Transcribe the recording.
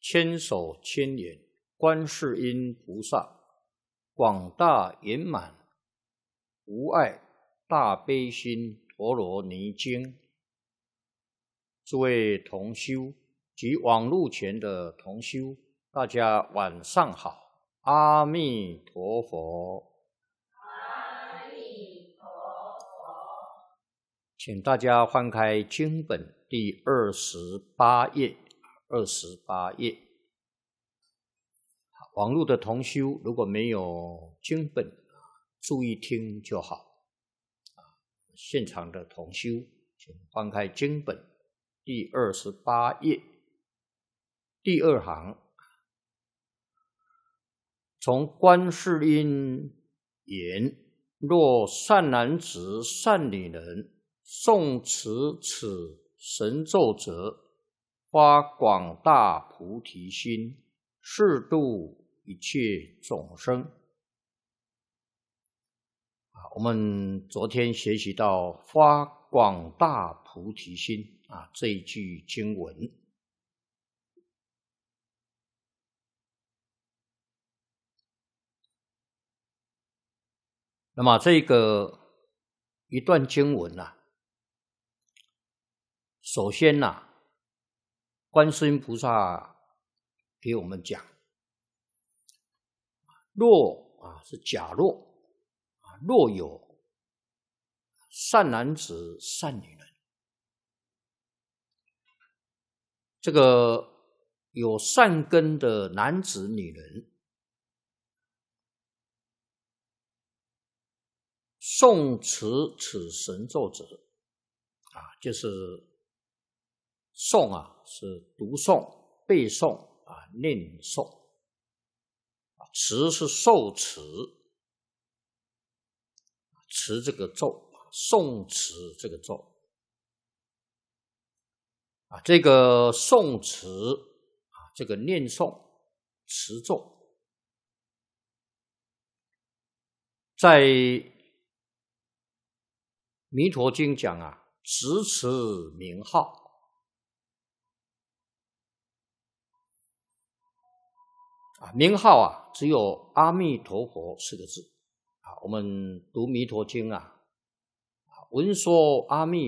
千手千眼观世音菩萨，广大圆满无碍大悲心陀罗尼经。诸位同修及网络前的同修，大家晚上好，阿弥陀佛。 阿弥陀佛。 请大家翻开经本第28页。网络的同修如果没有经本，注意听就好。现场的同修，请翻开经本第28页第2行，从观世音言：若善男子善女人诵持此神咒者，发广大菩提心，誓度一切众生。我们昨天学习到发广大菩提心这一句经文。那么这个一段经文首先观世音菩萨给我们讲，若是假若若有善男子善女人，这个有善根的男子女人诵持此神咒者就是诵是读诵、背诵念诵，持是受持，持这个咒，诵持这个咒这个诵持这个念诵持咒，在弥陀经讲直持名号。名号只有阿弥陀佛4个字我们读弥陀经闻说阿弥